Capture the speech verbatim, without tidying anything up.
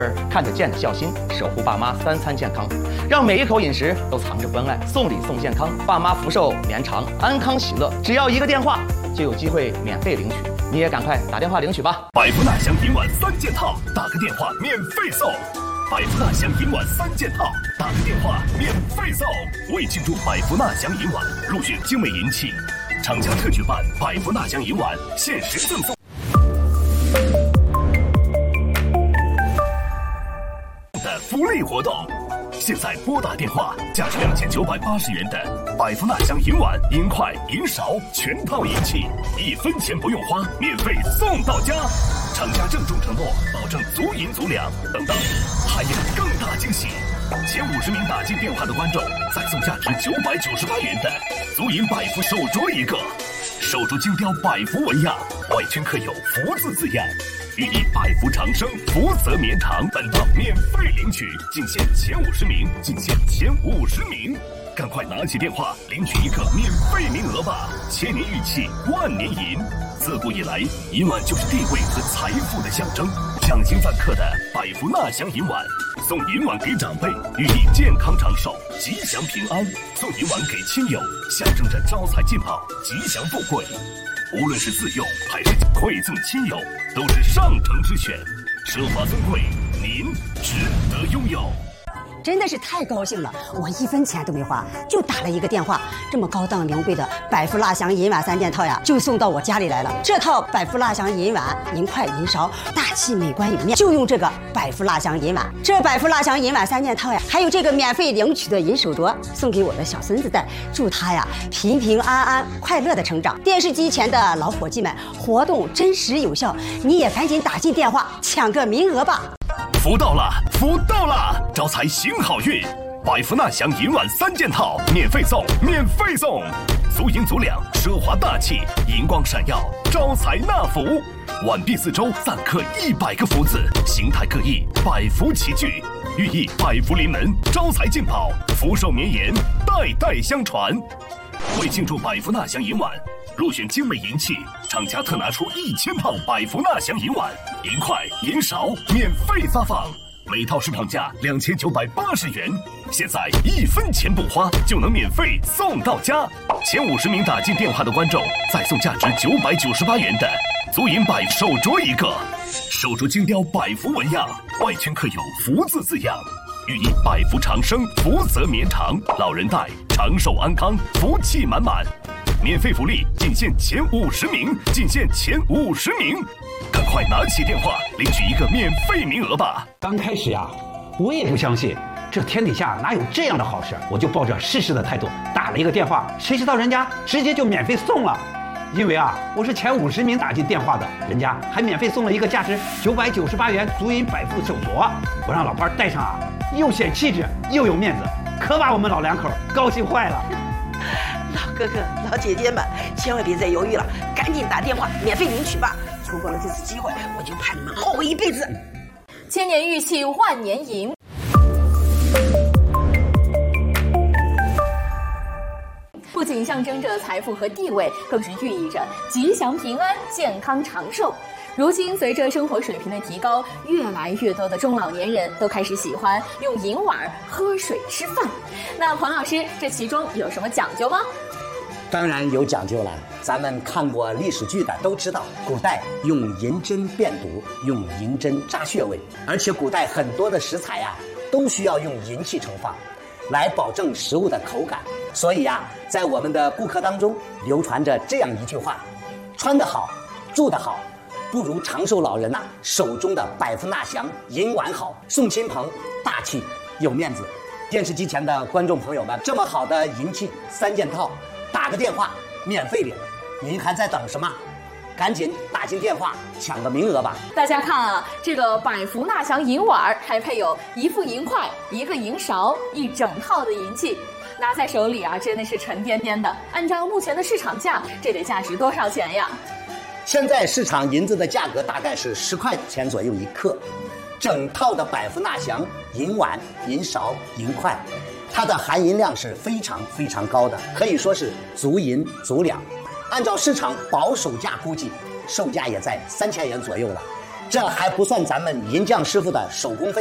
看得见的孝心，守护爸妈三餐健康，让每一口饮食都藏着关爱，送礼送健康，爸妈福寿绵长，安康喜乐。只要一个电话，就有机会免费领取，你也赶快打电话领取吧。 百福纳祥银碗三件套，打个电话免费送。百福纳祥银碗三件套，打个电话免费送。为庆祝百福纳祥银碗入选精美银器，厂家特举办百福纳祥银碗限时赠送。的福利活动，现在拨打电话，价值两千九百八十元的百福纳祥银碗、银筷、银勺全套银器，一分钱不用花，免费送到家。厂家郑重承诺，保证足银足粮。等等，还有更大惊喜！前五十名打进电话的观众，再送价值九百九十八元的足银百福手镯一个，手镯精雕百福纹样，外圈刻有福字字样。寓意百福长生，福泽绵长。本套免费领取，仅限前五十名，仅限前五十名，赶快拿起电话领取一个免费名额吧！千年玉器，万年银，自古以来，银碗就是地位和财富的象征。奖金饭客的百福纳祥银碗，送银碗给长辈，寓意健康长寿、吉祥平安；送银碗给亲友，象征着招财进宝、吉祥富贵。无论是自用还是馈赠亲友，都是上乘之选，奢华尊贵，您值得拥有。 真的是太高兴了，我一分钱都没花，就打了一个电话，这么高档名贵的百福纳祥银碗三件套呀，就送到我家里来了。这套百福纳祥银碗、银筷、银勺，大气美观有面，就用这个百福纳祥银碗。这百福纳祥银碗三件套呀，还有这个免费领取的银手镯，送给我的小孙子戴，祝他呀平平安安、快乐的成长。电视机前的老伙计们，活动真实有效，你也赶紧打进电话抢个名额吧。 福到了，福到了！招财行好运，百福纳祥银碗三件套免费送，免费送！足银足两，奢华大气，银光闪耀，招财纳福。碗壁四周暂刻一百个福字，形态各异，百福齐聚，寓意百福临门，招财进宝，福寿绵延，代代相传。为庆祝百福纳祥银碗入选精美银器，厂家特拿出一千套百福纳祥银碗、银筷、银勺免费发放，每套市场价两千九百八十元，现在一分钱不花就能免费送到家。前五十名打进电话的观众，再送价值九百九十八元的足银百手镯一个，手镯精雕百福纹样，外圈刻有福字字样，寓意百福长生，福泽绵长，老人戴长寿安康，福气满满。免费福利仅限前五十名，仅限前五十名，赶快拿起电话领取一个免费名额吧！ 刚开始呀，我也不相信，这天底下哪有这样的好事，我就抱着试试的态度打了一个电话，谁知道人家直接就免费送了。因为啊，我是前五十名打进电话的，人家还免费送了一个价值九百九十八元足银百富手镯，我让老伴戴上啊，又显气质又有面子，可把我们老两口高兴坏了。 老哥哥、老姐姐们，千万别再犹豫了，赶紧打电话免费领取吧！错过了这次机会，我就怕你们后悔一辈子。 千年玉器万年银。不仅象征着财富和地位，更是寓意着吉祥平安、健康长寿。如今，随着生活水平的提高，越来越多的中老年人都开始喜欢用银碗喝水吃饭。那黄老师，这其中有什么讲究吗？ 当然有讲究了，咱们看过历史剧的都知道，古代用银针辨毒，用银针扎穴位，而且古代很多的食材呀、啊，都需要用银器盛放，来保证食物的口感。所以呀、啊，在我们的顾客当中流传着这样一句话：穿得好，住得好，不如长寿老人呐、啊、手中的百福纳祥银碗好，送亲朋大气有面子。电视机前的观众朋友们，这么好的银器三件套，打个电话免费领，您还在等什么？赶紧打进电话抢个名额吧！ 大家看啊，这个百福纳祥银碗还配有一副银筷、一个银勺，一整套的银器，拿在手里啊，真的是沉甸甸的。按照目前的市场价，这得价值多少钱呀？ 现在市场银子的价格大概是十块钱左右一克。整套的百福纳祥银碗、银勺、银筷，它的含银量是非常非常高的，可以说是足银足两。按照市场保守价估计，售价也在三千元左右了。 这还不算咱们银匠师傅的手工费。